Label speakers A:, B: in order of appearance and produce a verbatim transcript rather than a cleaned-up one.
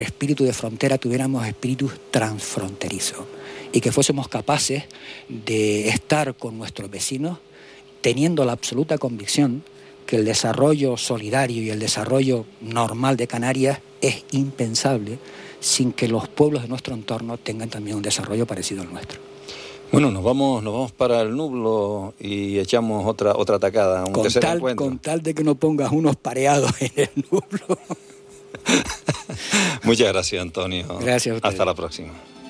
A: espíritu de frontera tuviéramos espíritu transfronterizo y que fuésemos capaces de estar con nuestros vecinos teniendo la absoluta convicción que el desarrollo solidario y el desarrollo normal de Canarias es impensable sin que los pueblos de nuestro entorno tengan también un desarrollo parecido al nuestro.
B: Bueno, nos vamos, nos vamos para el Nublo y echamos otra otra tacada, un
A: con
B: tercer
A: tal,
B: encuentro.
A: Con tal de que no pongas unos pareados en el Nublo.
B: Muchas gracias, Antonio.
A: Gracias a ustedes.
B: Hasta la próxima.